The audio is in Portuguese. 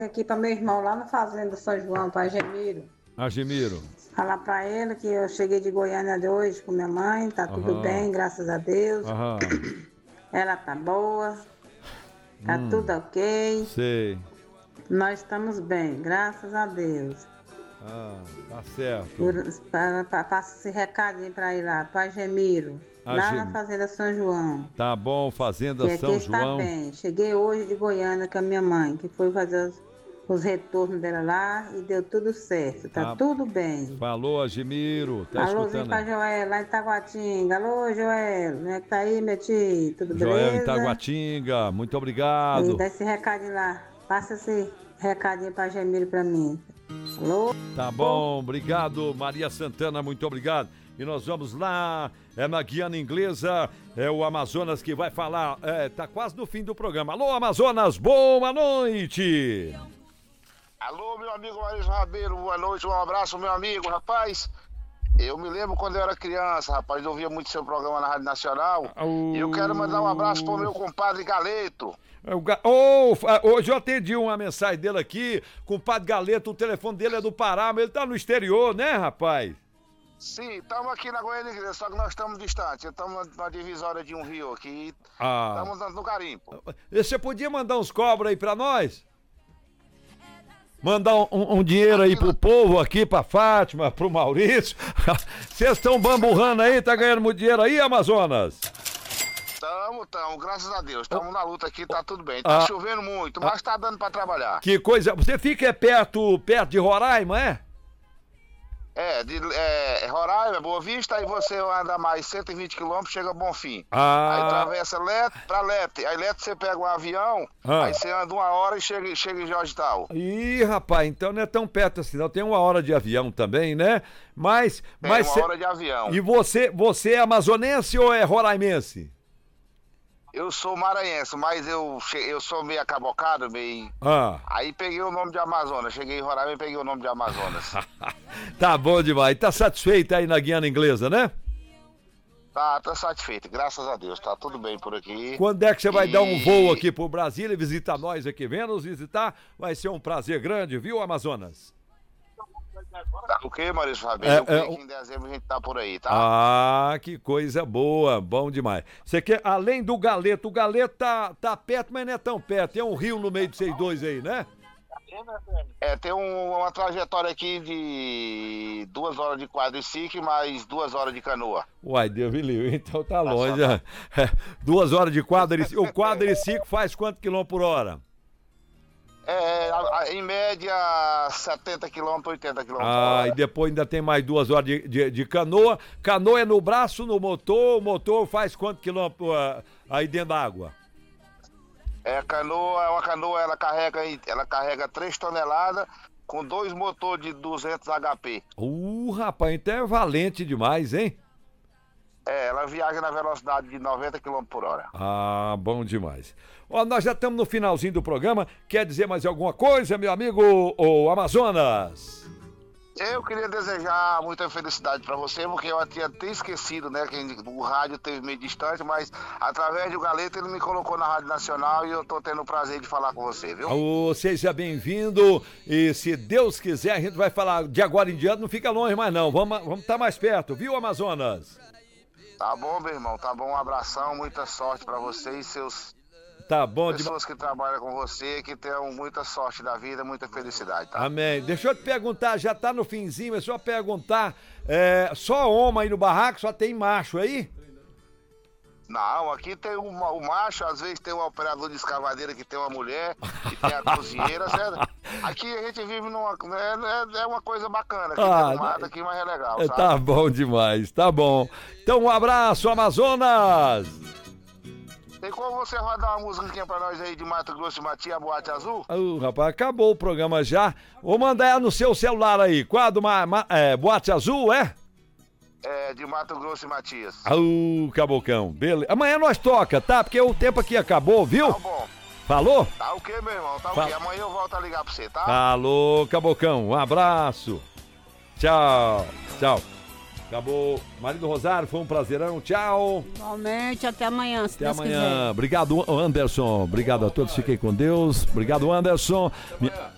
aqui para meu irmão lá na Fazenda São João, para Gemiro. Gemiro. Falar para ele que eu cheguei de Goiânia de hoje com minha mãe, tá tudo bem, graças a Deus. Ela tá boa, tá tudo ok. Sei. Nós estamos bem, graças a Deus. Tá certo. Passa esse recadinho para ir lá, para Gemiro, lá na Fazenda São João. Tá bom, Fazenda São João. Está bem. Cheguei hoje de Goiânia com a minha mãe, que foi fazer os retornos dela lá e deu tudo certo. Tá tudo bem. Falou, Gemiro. Tá alôzinho escutando? Pra Joel, lá em Taguatinga. Alô, Joel. Como é que tá aí, meu tio? Tudo beleza? Joel em Taguatinga. Muito obrigado. E dá esse recadinho lá. Passa esse recadinho pra Gemiro pra mim. Alô? Tá bom, obrigado, Maria Santana, muito obrigado. E nós vamos lá, na Guiana Inglesa, o Amazonas que vai falar, tá quase no fim do programa. Alô, Amazonas, boa noite! Alô, meu amigo Maurício Rabelo, boa noite, um abraço, meu amigo. Rapaz, eu me lembro quando eu era criança, rapaz, eu ouvia muito seu programa na Rádio Nacional. E eu quero mandar um abraço pro meu compadre Galeto. Hoje eu atendi uma mensagem dele aqui, compadre Galeto, o telefone dele é do Pará, mas ele tá no exterior, né, rapaz? Sim, estamos aqui na Goiânia Inglesa, só que nós estamos distantes, estamos na divisória de um rio aqui, estamos no garimpo. Você podia mandar uns cobras aí pra nós? Mandar um dinheiro aí pro povo aqui, pra Fátima, pro Maurício. Vocês estão bamburrando aí, tá ganhando muito dinheiro aí, Amazonas? Estamos, graças a Deus. Estamos na luta aqui, tá tudo bem. Tá chovendo muito, mas tá dando pra trabalhar. Que coisa. Você fica perto de Roraima, é? Roraima, Boa Vista, aí você anda mais 120 quilômetros, chega a Bonfim. Aí atravessa pra Lete. Aí Lete você pega um avião, aí você anda 1 hora e chega em Georgetown. Ih, rapaz, então não é tão perto assim, não. Tem 1 hora de avião também, né? Mas 1 hora de avião. E você é amazonense ou é roraimense? Eu sou maranhense, mas eu sou meio acabocado, meio... Aí peguei o nome de Amazonas. Cheguei em Roraima e peguei o nome de Amazonas. Tá bom demais. Tá satisfeito aí na Guiana Inglesa, né? Tá satisfeito, graças a Deus. Tá tudo bem por aqui. Quando é que você vai dar um voo aqui pro Brasília e visitar nós aqui? Vem nos visitar, vai ser um prazer grande, viu, Amazonas? Tá ok, Maurício Rabelo? Em dezembro a gente tá por aí, tá? Que coisa boa, bom demais. Você quer, além do Galeto, o Galeto tá perto, mas não é tão perto. Tem um rio no meio de vocês dois aí, né? Tem uma trajetória aqui de 2 horas de quadriciclo mais 2 horas de canoa. Uai, Deus me livre, então tá longe. 2 horas de quadriciclo. O quadriciclo faz quanto quilômetro por hora? Em média 70 km, 80 km por hora. E depois ainda tem mais 2 horas de canoa. Canoa é no braço, no motor. O motor faz quanto quilômetro aí dentro da água? Uma canoa, ela carrega 3 toneladas com 2 motores de 200 HP. Rapaz, então é valente demais, hein? Ela viaja na velocidade de 90 km por hora. Bom demais. Nós já estamos no finalzinho do programa. Quer dizer mais alguma coisa, meu amigo Amazonas? Eu queria desejar muita felicidade pra você, porque eu tinha até esquecido, né, que o rádio esteve meio distante, mas através do Galeto ele me colocou na Rádio Nacional e eu tô tendo o prazer de falar com você, viu? Seja bem-vindo e se Deus quiser a gente vai falar de agora em diante, não fica longe mais não, vamos estar mais perto, viu, Amazonas? Tá bom, meu irmão, tá bom, um abração, muita sorte pra você e seus... Tá bom. Pessoas que trabalham com você, que tenham muita sorte da vida, muita felicidade, tá? Amém. Deixa eu te perguntar, já tá no finzinho, é só perguntar, só homem aí no barraco, só tem macho aí? Não, aqui tem o macho, às vezes tem um operador de escavadeira que tem uma mulher, que tem a cozinheira, certo? Aqui a gente vive numa... É uma coisa bacana, aqui mas é legal, sabe? Tá bom demais, tá bom. Então um abraço, Amazonas! Tem como você rodar uma musiquinha pra nós aí de Mato Grosso e Matias, Boate Azul? Rapaz, acabou o programa já. Vou mandar ela no seu celular aí. Quadro Boate Azul, é? De Mato Grosso e Matias. Cabocão. Beleza. Amanhã nós toca, tá? Porque o tempo aqui acabou, viu? Tá bom. Falou? Tá ok, meu irmão, tá ok. Amanhã eu volto a ligar pra você, tá? Falou, Cabocão. Um abraço. Tchau. Tchau. Acabou. Marido Rosário, foi um prazerão. Tchau. Igualmente, até amanhã, se Deus quiser. Obrigado, Anderson. Obrigado a todos. Fiquem com Deus. Obrigado, Anderson.